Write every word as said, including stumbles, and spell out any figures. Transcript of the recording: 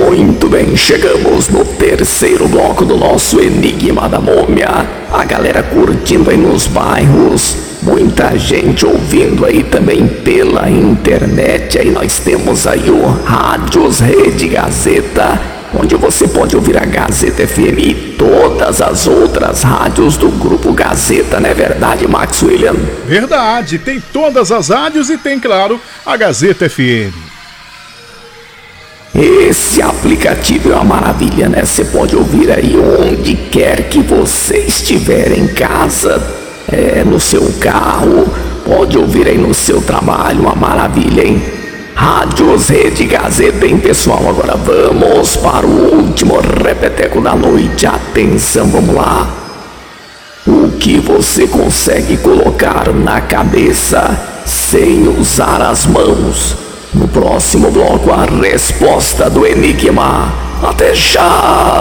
Muito bem, chegamos no terceiro bloco do nosso Enigma da Múmia. A galera curtindo aí nos bairros, muita gente ouvindo aí também pela internet. Aí nós temos aí o Rádios Rede Gazeta, onde você pode ouvir a Gazeta F M e todas as outras rádios do Grupo Gazeta, não é verdade, Max William? Verdade, tem todas as rádios e tem, claro, a Gazeta F M. Esse aplicativo é uma maravilha, né? Você pode ouvir aí onde quer que você estiver em casa, é, no seu carro, pode ouvir aí no seu trabalho, uma maravilha, hein? Rádios Rede Gazeta, hein, pessoal? Agora vamos para o último repeteco da noite. Atenção, vamos lá. O que você consegue colocar na cabeça sem usar as mãos? No próximo bloco, a resposta do Enigma. Até já!